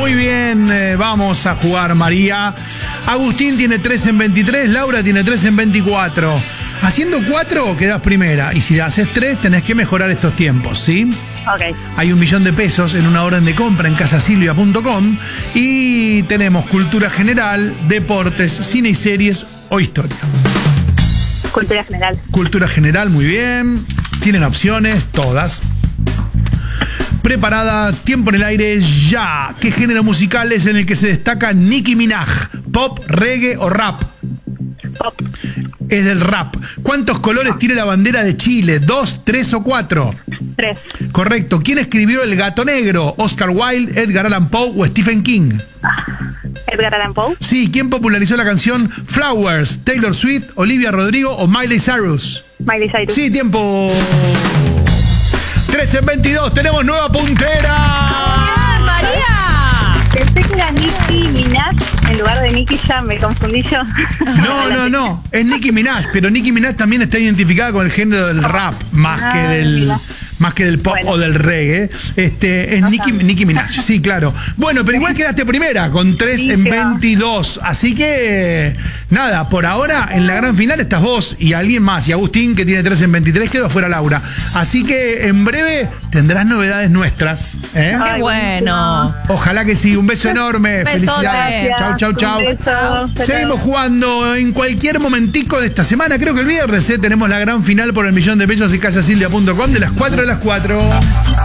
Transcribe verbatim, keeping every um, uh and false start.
Muy bien, eh, vamos a jugar, María. Agustín tiene tres en veintitrés, Laura tiene tres en veinticuatro. Haciendo cuatro quedas primera, y si haces tres tenés que mejorar estos tiempos, ¿sí? Ok. Hay un millón de pesos en una orden de compra en casasilvia punto com y tenemos cultura general, deportes, cine y series o historia. Cultura general. Cultura general, muy bien. Tienen opciones, todas. Preparada, tiempo en el aire, ya. ¿Qué género musical es en el que se destaca Nicki Minaj? ¿Pop, reggae o rap? Pop. Es del rap. ¿Cuántos colores tiene la bandera de Chile? ¿Dos, tres o cuatro? Tres. Correcto. ¿Quién escribió El Gato Negro? ¿Oscar Wilde, Edgar Allan Poe o Stephen King? Edgar Allan Poe. Sí. ¿Quién popularizó la canción Flowers? ¿Taylor Swift, Olivia Rodrigo o Miley Cyrus? Miley Cyrus. Sí, tiempo. tres en veintidós. Tenemos nueva puntera. ¡Bien, María! Pensé que era Nicki Minaj en lugar de Nicki Jam, me confundí yo. No, no, no. Es Nicki Minaj, pero Nicki Minaj también está identificada con el género del rap, más Ah, que del. mira. Más que del pop Bueno. o del reggae. Este, es Nicki, Nicki Minaj, sí, claro. Bueno, pero igual quedaste primera con tres Sí, en se va. veintidós. Así que, nada, por ahora en la gran final estás vos y alguien más. Y Agustín, que tiene tres en veintitrés, quedó afuera Laura. Así que en breve tendrás novedades nuestras. ¿eh? ¡Qué bueno! Ojalá que sí. Un beso enorme. Besote. Felicidades. Chau, chau, chau. Un beso. Seguimos jugando en cualquier momentico de esta semana, creo que el viernes, ¿eh? Tenemos la gran final por el millón de pesos en casasilvia punto com de las cuatro a las cuatro.